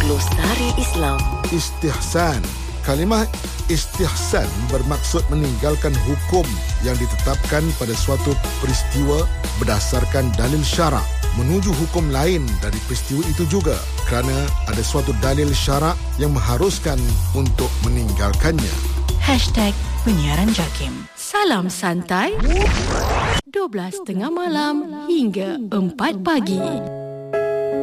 Glosari Islam. Istihsan. Kalimah istihsan bermaksud meninggalkan hukum yang ditetapkan pada suatu peristiwa berdasarkan dalil syarak menuju hukum lain dari peristiwa itu juga kerana ada suatu dalil syarak yang mengharuskan untuk meninggalkannya. #Penyiaran JAKIM. Salam santai. 12.30 malam hingga 4 pagi.